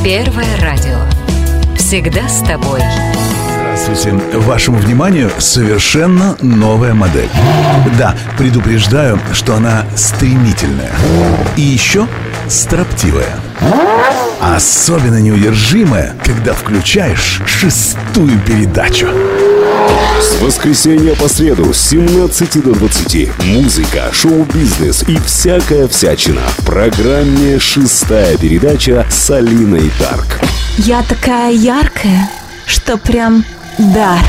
Первое радио. Всегда с тобой. Здравствуйте. Вашему вниманию совершенно новая модель. Да, предупреждаю, что она стремительная. И еще строптивая. Особенно неудержимая, когда включаешь 6-ю передачу. С воскресенья по среду с 17 до 20. Музыка, шоу-бизнес и всякая всячина. В программе «6-я передача» с Алиной Тарк. Я такая яркая, что прям дар.